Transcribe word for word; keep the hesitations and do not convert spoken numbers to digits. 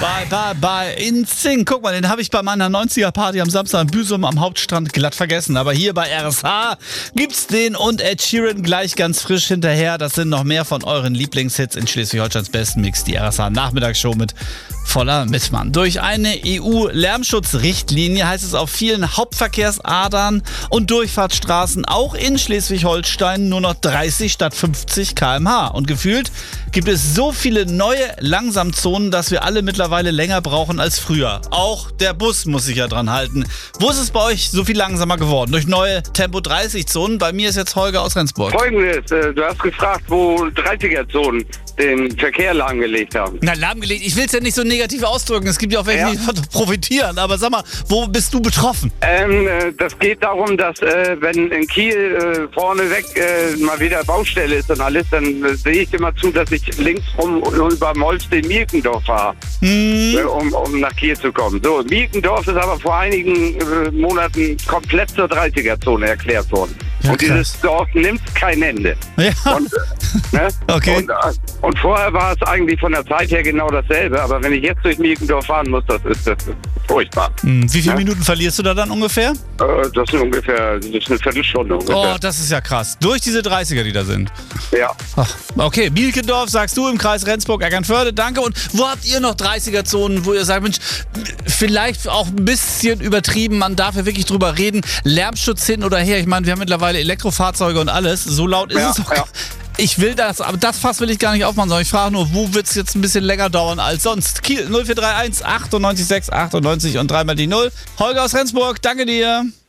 Bye, bye, bye. InSync. Guck mal, den habe ich bei meiner neunziger-Party am Samstag in Büsum am Hauptstrand glatt vergessen. Aber hier bei R S H gibt's den und Ed Sheeran gleich ganz frisch hinterher. Das sind noch mehr von euren Lieblingshits in Schleswig-Holsteins besten Mix. Die R S H-Nachmittagsshow mit voller Mitmann. Durch eine E U-Lärmschutzrichtlinie heißt es auf vielen Hauptverkehrsadern und Durchfahrtsstraßen auch in Schleswig-Holstein nur noch dreißig statt fünfzig Kilometer pro Stunde. Und gefühlt gibt es so viele neue Langsamzonen, dass wir alle mittlerweile länger brauchen als früher. Auch der Bus muss sich ja dran halten. Wo ist es bei euch so viel langsamer geworden? Durch neue Tempo dreißig Zonen? Bei mir ist jetzt Holger aus Rendsburg. Folgendes, äh, du hast gefragt, wo dreißiger-Zonen den Verkehr lahmgelegt haben. Na, lahmgelegt. Ich will es ja nicht so negativ ausdrücken. Es gibt ja auch welche, Ja. die davon profitieren. Aber sag mal, wo bist du betroffen? Ähm, äh, das geht darum, dass äh, wenn in Kiel äh, vorneweg äh, mal wieder Baustelle ist und alles, dann äh, sehe ich immer zu, dass ich links rum über Molstin-Mielkendorf fahre, Hm. äh, um, um nach Kiel zu kommen. So, Mielkendorf ist aber vor einigen äh, Monaten komplett zur dreißiger-Zone erklärt worden. Ja, und dieses Dorf nimmt kein Ende. Ja. Und, äh, ne? Okay. Und, äh, und vorher war es eigentlich von der Zeit her genau dasselbe, aber wenn ich jetzt durch Mielkendorf fahren muss, das ist, das ist furchtbar. Hm, Wie viele Ja. Minuten verlierst du da dann ungefähr? Äh, das ist ungefähr, das ist eine Viertelstunde ungefähr. Oh, das ist ja krass. Durch diese dreißiger, die da sind. Ja. Ach, okay, Mielkendorf, sagst du, im Kreis Rendsburg, Eckernförde, danke. Und wo habt ihr noch dreißiger-Zonen, wo ihr sagt, Mensch, vielleicht auch ein bisschen übertrieben, man darf ja wirklich drüber reden, Lärmschutz hin oder her. Ich meine, wir haben mittlerweile Elektrofahrzeuge und alles, so laut ist Ja, es auch. ja. Ich will das, aber das Fass will ich gar nicht aufmachen, sondern ich frage nur, wo wird es jetzt ein bisschen länger dauern als sonst? Kiel null vier drei eins achtundneunzig sechs achtundneunzig und dreimal die null. Holger aus Rendsburg, danke dir.